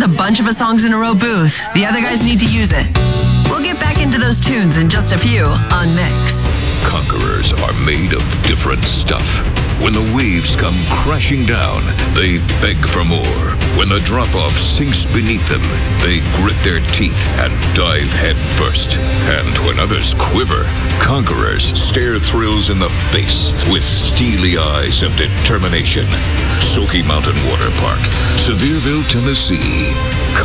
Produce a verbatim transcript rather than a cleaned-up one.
with a bunch of a songs in a row booth. The other guys need to use it. We'll get back into those tunes in just a few on Mix. Conquerors are made of different stuff. When the waves come crashing down, they beg for more. When the drop-off sinks beneath them, they grit their teeth and dive head first. And when others quiver, conquerors stare thrills in the face with steely eyes of determination. Smoky Mountain Water Park, Sevierville, Tennessee.